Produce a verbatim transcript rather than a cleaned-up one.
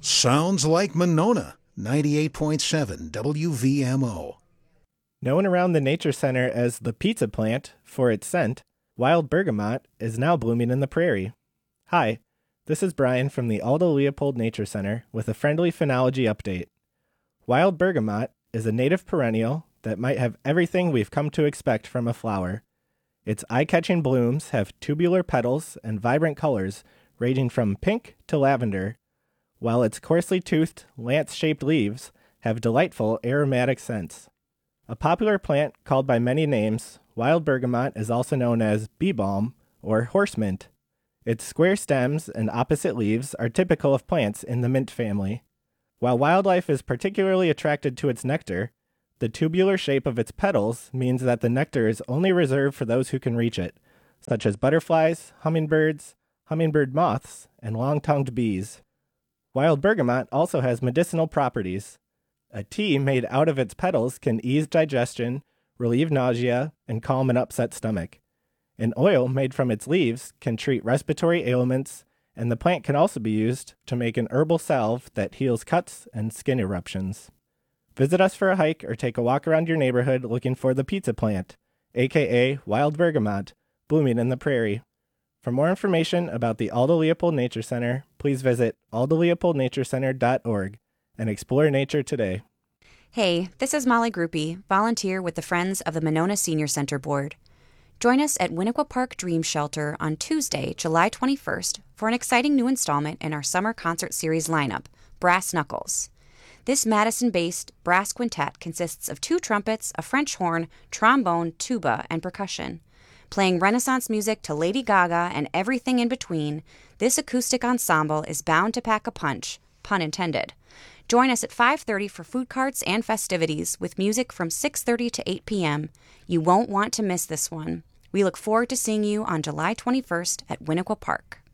Sounds like Monona, ninety-eight point seven W V M O. Known around the Nature Center as the pizza plant for its scent, wild bergamot is now blooming in the prairie. Hi, this is Brian from the Aldo Leopold Nature Center with a friendly phenology update. Wild bergamot is a native perennial that might have everything we've come to expect from a flower. Its eye-catching blooms have tubular petals and vibrant colors ranging from pink to lavender, while its coarsely toothed, lance-shaped leaves have delightful aromatic scents. A popular plant called by many names, wild bergamot is also known as bee balm or horse mint. Its square stems and opposite leaves are typical of plants in the mint family. While wildlife is particularly attracted to its nectar, the tubular shape of its petals means that the nectar is only reserved for those who can reach it, such as butterflies, hummingbirds, hummingbird moths, and long-tongued bees. Wild bergamot also has medicinal properties. A tea made out of its petals can ease digestion, relieve nausea, and calm an upset stomach. An oil made from its leaves can treat respiratory ailments, and the plant can also be used to make an herbal salve that heals cuts and skin eruptions. Visit us for a hike or take a walk around your neighborhood looking for the pizza plant, aka wild bergamot, blooming in the prairie. For more information about the Aldo Leopold Nature Center, please visit aldo leopold nature center dot org and explore nature today. Hey, this is Molly Groupie, volunteer with the Friends of the Monona Senior Center Board. Join us at Winnequa Park Dream Shelter on Tuesday, July twenty-first, for an exciting new installment in our summer concert series lineup, Brass Knuckles. This Madison-based brass quintet consists of two trumpets, a French horn, trombone, tuba, and percussion. Playing Renaissance music to Lady Gaga and everything in between, this acoustic ensemble is bound to pack a punch, pun intended. Join us at five thirty for food carts and festivities with music from six thirty to eight p.m. You won't want to miss this one. We look forward to seeing you on July twenty-first at Winnequa Park.